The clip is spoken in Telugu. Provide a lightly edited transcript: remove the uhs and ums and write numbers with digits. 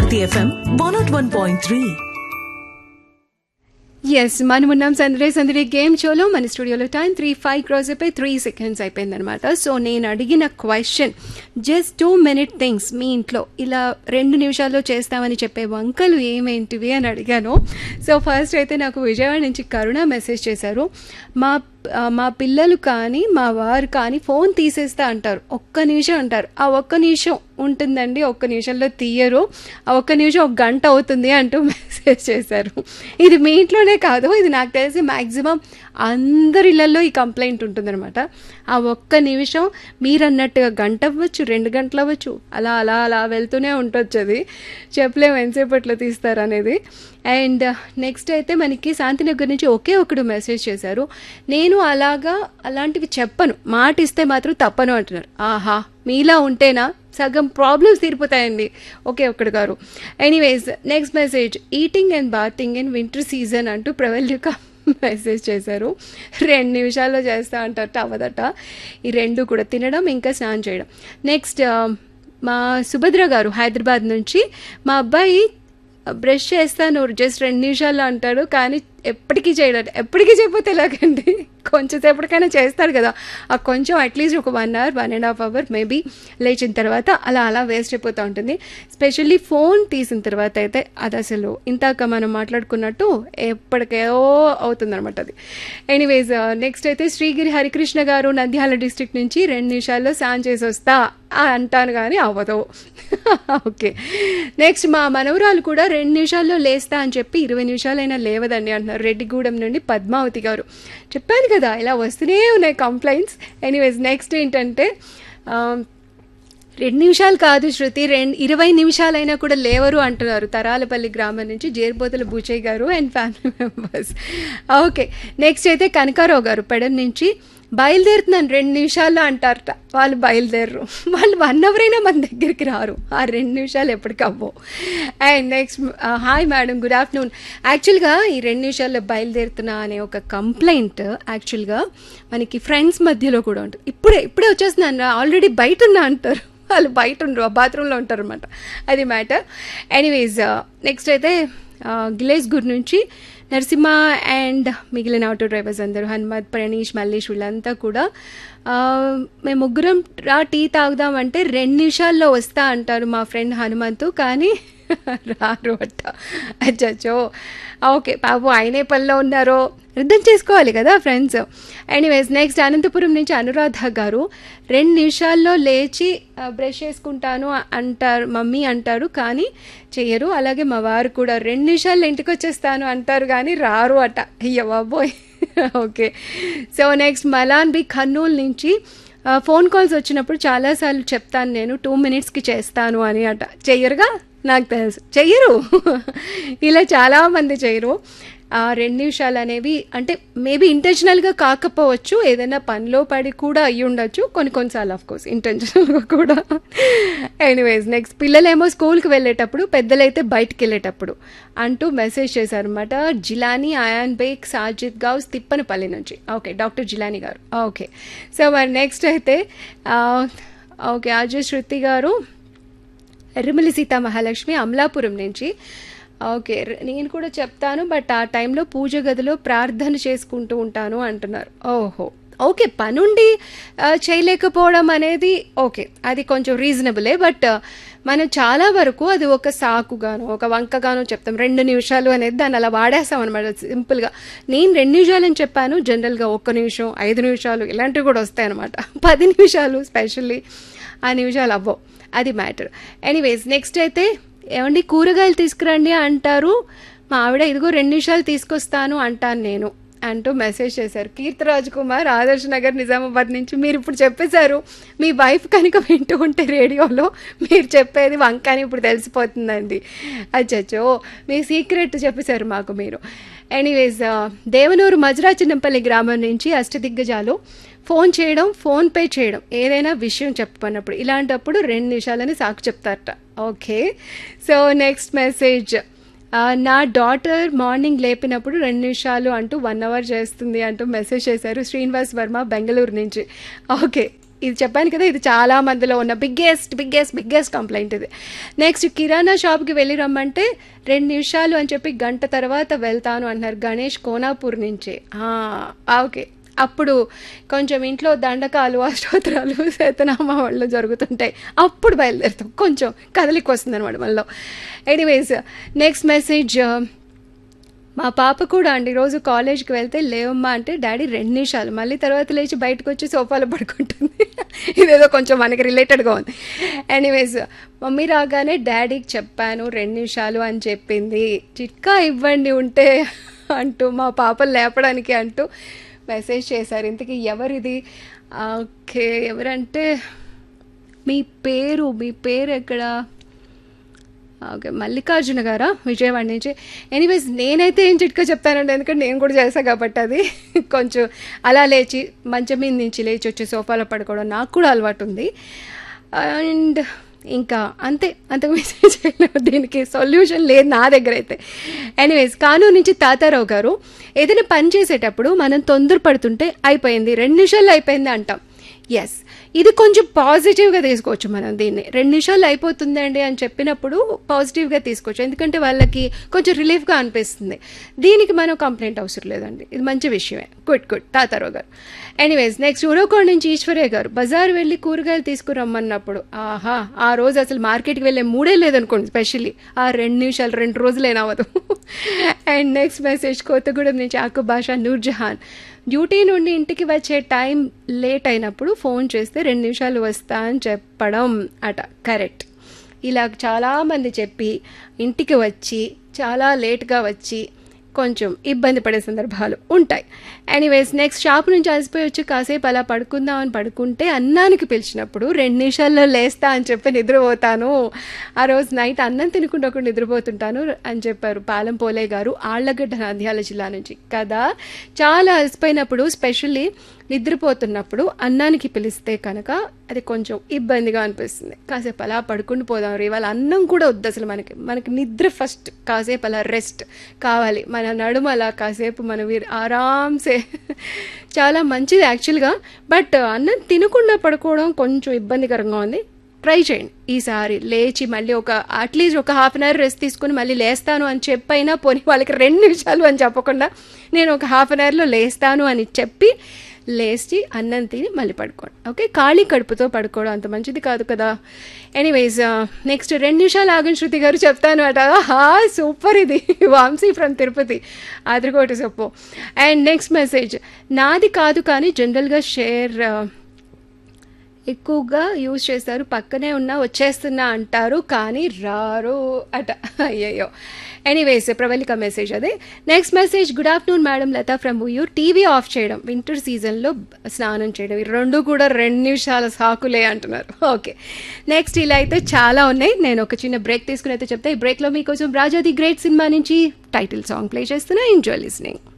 Bharti FM 101.3. ఎస్ మనం ఉన్నాం సందడి గేమ్ షోలో. మన స్టూడియోలో టైం 3:05 క్రాస్ అయిపోయి 3 seconds అయిపోయిందనమాట. సో నేను అడిగిన క్వశ్చన్ జస్ట్ 2 minute థింగ్స్ మీ ఇంట్లో ఇలా 2 నిమిషాల్లో చేస్తామని చెప్పే వంకలు ఏమేంటివి అని అడిగాను. సో ఫస్ట్ అయితే నాకు విజయవాడ నుంచి కరుణ మెసేజ్ చేశారు. మా పిల్లలు కానీ మా వారు కానీ ఫోన్ తీసేస్తా అంటారు, ఒక్క నిమిషం అంటారు. ఆ ఒక్క నిమిషం ఉంటుందండి, ఒక్క నిమిషంలో తీయరు. ఆ ఒక్క నిమిషం 1 గంట అవుతుంది అంటూ మెసేజ్ చేశారు. ఇది మీ ఇంట్లోనే కాదు, ఇది నాకు తెలిసి మ్యాక్సిమం అందరి ఇళ్లలో ఈ కంప్లైంట్ ఉంటుందన్నమాట. ఆ ఒక్క నిమిషం మీరు అన్నట్టుగా గంట అవ్వచ్చు, 2 గంటలు అవ్వచ్చు, అలా అలా అలా వెళ్తూనే ఉండొచ్చు. అది చెప్పలేము ఎంతసేపట్లో తీస్తారు అనేది. అండ్ నెక్స్ట్ అయితే మనకి శాంతినగర్ నుంచి ఒకే ఒకడు మెసేజ్ చేశారు. నేను అలాంటివి చెప్పను, మాట ఇస్తే మాత్రం తప్పను అంటున్నారు. ఆహా, మీలా ఉంటేనా సగం ప్రాబ్లమ్స్ తీరిపోతాయండి ఒకే ఒక్కడు గారు. Anyways next message, eating and bathing in winter season అంటూ ప్రవల్లిక మెసేజ్ చేశారు. 2 నిమిషాల్లో చేస్తా అంటారట, అవ్వదట. ఈ 2 కూడా తినడం ఇంకా స్నానం చేయడం. నెక్స్ట్ మా సుభద్ర గారు హైదరాబాద్ నుంచి, మా అబ్బాయి బ్రష్ చేస్తాను జస్ట్ 2 నిమిషాల్లో అంటాడు, కానీ ఎప్పటికీ చేయడం. ఎప్పటికీ చేయకపోతే ఎలాగండి, కొంచెం సేపటికైనా చేస్తాడు కదా. ఆ కొంచెం అట్లీస్ట్ ఒక 1 hour 1.5 hour మేబీ లేచిన తర్వాత అలా అలా వేస్ట్ అయిపోతూ ఉంటుంది. స్పెషల్లీ ఫోన్ తీసిన తర్వాత అయితే అది అసలు ఇంతాక మనం మాట్లాడుకున్నట్టు ఎప్పటికో అవుతుందన్నమాట అది. ఎనీవేస్ నెక్స్ట్ అయితే శ్రీగిరి హరికృష్ణ గారు నంద్యాల డిస్ట్రిక్ట్ నుంచి, 2 నిమిషాల్లో స్నానం చేసి వస్తా అంటాను కానీ అవ్వదు. ఓకే, నెక్స్ట్ మా మనవరాలు కూడా 2 నిమిషాల్లో లేస్తా అని చెప్పి 20 నిమిషాలైనా లేవదండి అంటున్నారు. రెడ్డిగూడెం నుండి పద్మావతి గారు. చెప్పాను కదా ఇలా వస్తూనే ఉన్నాయి కంప్లైంట్స్. ఎనీవేస్ నెక్స్ట్ ఏంటంటే 2 నిమిషాలు కాదు శృతి, 20 నిమిషాలైనా కూడా లేవరు అంటున్నారు. తరాలపల్లి గ్రామం నుంచి జేర్బోతుల బూచయ్య గారు and family members. Okay, next అయితే కనకారావు గారు పెడన్ నుంచి, బయలుదేరుతున్నాను 2 నిమిషాల్లో అంటారట. వాళ్ళు బయలుదేరరు, వాళ్ళు 1 hour అయినా మన దగ్గరికి రారు. ఆ 2 నిమిషాలు ఎప్పటికి అవ్వవు. And next, hi madam, good afternoon. యాక్చువల్గా ఈ 2 నిమిషాల్లో బయలుదేరుతున్నా అనే ఒక కంప్లైంట్ యాక్చువల్గా మనకి ఫ్రెండ్స్ మధ్యలో కూడా ఉంటుంది. ఇప్పుడే వచ్చేస్తున్నాను, ఆల్రెడీ బయట ఉన్నా అంటారు. వాళ్ళు బయట ఉండరు, బాత్రూంలో ఉంటారు అనమాట. అది మ్యాటర్. ఎనీవేస్ నెక్స్ట్ అయితే గిలేజ్ గురి నుంచి నరసింహ అండ్ మిగిలిన ఆటో డ్రైవర్స్ అందరూ, హనుమత్, ప్రణీష్, మల్లేష్ వీళ్ళంతా కూడా మేము ముగ్గురం టీ తాగుదామంటే 2 నిమిషాల్లో వస్తా అంటారు మా ఫ్రెండ్ హనుమంతు, కానీ రారు అట్ట. అచ్చో, ఓకే పాపం ఆయనే పనిలో ఉన్నారో అర్థం చేసుకోవాలి కదా ఫ్రెండ్స్. ఎనీవేస్ నెక్స్ట్ అనంతపురం నుంచి అనురాధ గారు, 2 నిమిషాల్లో లేచి బ్రష్ చేసుకుంటాను అంటారు మమ్మీ అంటారు, కానీ చెయ్యరు. అలాగే మా వారు కూడా 2 నిమిషాల్లో ఇంటికి వచ్చేస్తాను అంటారు, కానీ రారు అట. అయ్య బాబోయ్. Okay, so next Malan B Kurnool నుంచి, ఫోన్ కాల్స్ వచ్చినప్పుడు చాలాసార్లు చెప్తాను నేను 2 minutesకి చేస్తాను అని అట. చెయ్యరుగా, నాకు తెలుసు చెయ్యరు. ఇలా చాలామంది చెయ్యరు. 2 నిమిషాలు అనేవి అంటే మేబీ ఇంటెన్షనల్గా కాకపోవచ్చు, ఏదైనా పనిలో పడి కూడా అయ్యి ఉండొచ్చు, కొన్నిసార్లు ఆఫ్ కోర్స్ ఇంటెన్షనల్గా కూడా. ఎనీవేస్ నెక్స్ట్, పిల్లలేమో స్కూల్కి వెళ్ళేటప్పుడు, పెద్దలైతే బయటికి వెళ్ళేటప్పుడు అంటూ మెసేజ్ చేశారనమాట. జిలానీ అయాన్ బేక్ సాజిద్ గౌస్ తిప్పనపల్లి నుంచి. ఓకే, డాక్టర్ జిలానీ గారు. ఓకే, సో మరి నెక్స్ట్ అయితే ఓకే అజయ్ శృతి గారు ఎర్రమల్లి సీతా మహాలక్ష్మి అమలాపురం నుంచి. ఓకే, నేను కూడా చెప్తాను, బట్ ఆ టైంలో పూజ గదిలో ప్రార్థన చేసుకుంటూ ఉంటాను అంటున్నారు. ఓహో, ఓకే, పనుండి చేయలేకపోవడం అనేది ఓకే, అది కొంచెం రీజనబులే. బట్ మనం చాలా వరకు అది ఒక సాకుగాను ఒక వంకగాను చెప్తాం. 2 నిమిషాలు అనేది దాన్ని అలా వాడేస్తాం అనమాట సింపుల్గా. నేను 2 నిమిషాలు అని చెప్పాను, జనరల్గా 1 నిమిషం, 5 నిమిషాలు ఇలాంటివి కూడా వస్తాయి అనమాట. 10 నిమిషాలు స్పెషల్లీ ఆ నిమిషాలు అవ్వవు, అది మ్యాటర్. ఎనీవేస్ నెక్స్ట్ అయితే, ఏమండి కూరగాయలు తీసుకురండి అంటారు మా ఆవిడ, ఇదిగో 2 నిమిషాలు తీసుకొస్తాను అంటాను నేను అంటూ మెసేజ్ చేశారు. కీర్తిరాజ్ కుమార్ ఆదర్శ్ నగర్ నిజామాబాద్ నుంచి. మీరు ఇప్పుడు చెప్పేశారు, మీ వైఫ్ కనుక వింటూ ఉంటే రేడియోలో మీరు చెప్పేది వంకాని ఇప్పుడు తెలిసిపోతుందండి. అచ్చచ్చో, మీ సీక్రెట్ చెప్పేశారు మాకు మీరు. ఎనీవేస్ దేవనూరు మజ్రా చిన్నంపల్లి గ్రామం నుంచి అష్టదిగ్గజాలు, ఫోన్ చేయడం, ఫోన్పే చేయడం, ఏదైనా విషయం చెప్పన్నప్పుడు ఇలాంటప్పుడు 2 నిమిషాలని సాకు చెప్తారట. ఓకే, సో నెక్స్ట్ మెసేజ్, నా డాటర్ మార్నింగ్ లేపినప్పుడు 2 నిమిషాలు అంటూ 1 hour చేస్తుంది అంటూ మెసేజ్ చేశారు శ్రీనివాస్ వర్మ బెంగళూరు నుంచి. ఓకే, ఇది చెప్పాను కదా, ఇది చాలా మందిలో ఉన్న బిగ్గెస్ట్ కంప్లైంట్ ఇది. నెక్స్ట్ కిరాణా షాప్కి వెళ్ళి రమ్మంటే 2 నిమిషాలు అని చెప్పి గంట తర్వాత వెళ్తాను అంటున్నారు గణేష్ కోనాపూర్ నుంచి. ఓకే, అప్పుడు కొంచెం ఇంట్లో దండకాలు అష్టోత్తరాలు శతనామా వాళ్ళు జరుగుతుంటాయి, అప్పుడు బయలుదేరుతాం, కొంచెం కదలికి వస్తుంది అనమాట మనలో. ఎనీవేస్ నెక్స్ట్ మెసేజ్, మా పాప కూడా అండి రోజు కాలేజ్కి వెళ్తే లేవమ్మా అంటే డాడీ 2 నిమిషాలు, మళ్ళీ తర్వాత లేచి బయటకు వచ్చి సోఫాలో పడుకుంటుంది. ఇదేదో కొంచెం మనకి రిలేటెడ్గా ఉంది. ఎనీవేస్ మమ్మీ రాగానే డాడీకి చెప్పాను 2 నిమిషాలు అని చెప్పింది, చిట్కా ఇవ్వండి ఉంటే అంటూ మా పాపను లేపడానికి అంటూ మెసేజ్ చేశారు. ఇంతకీ ఎవరిది? ఓకే, ఎవరంటే మీ పేరు ఎక్కడ? ఓకే, మల్లికార్జున గారా, విజయవాడ నుంచి. ఎనీవేస్ నేనైతే ఏం చిట్కా చెప్తానండి, ఎందుకంటే నేను కూడా చేశాను కాబట్టి. అది కొంచెం అలా లేచి మంచం మీద నుంచి లేచి వచ్చి సోఫాలో పడుకోవడం నాకు కూడా అలవాటు ఉంది. అండ్ ఇంకా అంతకు మెసేజ్ చేయలేము, దీనికి సొల్యూషన్ లేదు నా దగ్గర అయితే. ఎనీవేస్ కానూరు నుంచి తాతారావు గారు, ఏదైనా పని చేసేటప్పుడు మనం తొందరపడుతుంటే అయిపోయింది 2 నిమిషాల్లో అయిపోయింది అంటాం. ఎస్, ఇది కొంచెం పాజిటివ్గా తీసుకోవచ్చు మనం దీన్ని. 2 నిమిషాలు అయిపోతుంది అండి అని చెప్పినప్పుడు పాజిటివ్గా తీసుకోవచ్చు, ఎందుకంటే వాళ్ళకి కొంచెం రిలీఫ్గా అనిపిస్తుంది. దీనికి మనం కంప్లైంట్ అవసరం లేదండి, ఇది మంచి విషయమే. గుడ్ తాతారావు గారు. ఎనీవేస్ నెక్స్ట్ ఉరవకోడ నుంచి ఈశ్వర్య గారు, బజారు వెళ్ళి కూరగాయలు తీసుకురమ్మన్నప్పుడు ఆ రోజు అసలు మార్కెట్కి వెళ్ళే మూడే లేదనుకోండి, స్పెషల్లీ ఆ 2 నిమిషాలు 2 రోజులేనవ్వదు. అండ్ నెక్స్ట్ మెసేజ్ కొత్తగూడెం నుంచి ఆకు భాష నూర్జహాన్, డ్యూటీ నుండి ఇంటికి వచ్చే టైం లేట్ అయినప్పుడు ఫోన్ చేస్తే 2 నిమిషాలు వస్తా అని చెప్పడం అట. కరెక్ట్, ఇలా చాలామంది చెప్పి ఇంటికి వచ్చి చాలా లేట్గా వచ్చి కొంచెం ఇబ్బంది పడే సందర్భాలు ఉంటాయి. ఎనీవేస్ నెక్స్ట్ షాప్ నుంచి అలసిపోయి వచ్చి కాసేపు అలా పడుకుందామని పడుకుంటే అన్నానికి పిలిచినప్పుడు 2 నిమిషాల్లో లేస్తా అని చెప్పి నిద్రపోతాను, ఆ రోజు నైట్ అన్నం తినకుండా ఒకటి నిద్రపోతుంటాను అని చెప్పారు పాలెం పోలే గారు, ఆళ్లగడ్డ నంద్యాల జిల్లా నుంచి. కదా, చాలా అలసిపోయినప్పుడు స్పెషల్లీ నిద్రపోతున్నప్పుడు అన్నానికి పిలిస్తే కనుక అది కొంచెం ఇబ్బందిగా అనిపిస్తుంది. కాసేపు అలా పడుకుని పోదాం రే, వాళ్ళ అన్నం కూడా వద్దు అసలు, మనకి నిద్ర ఫస్ట్, కాసేపు అలా రెస్ట్ కావాలి, మన నడుము అలా కాసేపు మనం ఆరాంసే, చాలా మంచిది యాక్చువల్గా. బట్ అన్నం తినకుండా పడుకోవడం కొంచెం ఇబ్బందికరంగా ఉంది. ట్రై చేయండి ఈసారి, లేచి మళ్ళీ అట్లీస్ట్ ఒక హాఫ్ అన్ అవర్ రెస్ట్ తీసుకుని మళ్ళీ లేస్తాను అని చెప్పైనా పోనీ, వాళ్ళకి 2 నిమిషాలు అని చెప్పకుండా నేను ఒక హాఫ్ అన్ అవర్లో లేస్తాను అని చెప్పి లేచి అన్నం తిని మళ్ళీ పడుకోండి. ఓకే, ఖాళీ కడుపుతో పడుకోవడం అంత మంచిది కాదు కదా. ఎనీవేస్ నెక్స్ట్ 2 నిమిషాలు ఆగండి శృతి గారు చెప్తాను అట. సూపర్, ఇది వాంసీ ఫ్రమ్ తిరుపతి, ఆదిరికోట చెప్పు. అండ్ నెక్స్ట్ మెసేజ్, నాది కాదు కానీ జనరల్గా షేర్ ఎక్కువగా యూజ్ చేస్తారు, పక్కనే ఉన్నా వచ్చేస్తున్నా అంటారు కానీ రారు అట. అయ్యయ్యో. ఎనీవేస్ ప్రవళిక మెసేజ్ అదే. Next message, good afternoon madam, Lata from Vuyyuru. TV off చేయడం, వింటర్ సీజన్లో స్నానం చేయడం, ఈ 2 కూడా 2 నిమిషాల సాకులే అంటున్నారు. ఓకే, నెక్స్ట్ ఇలా అయితే చాలా ఉన్నాయి. నేను ఒక చిన్న బ్రేక్ తీసుకుని అయితే చెప్తా. ఈ బ్రేక్లో మీకోసం రాజా ది గ్రేట్ సినిమా నుంచి టైటిల్ సాంగ్ ప్లే చేస్తున్నా. Enjoy listening.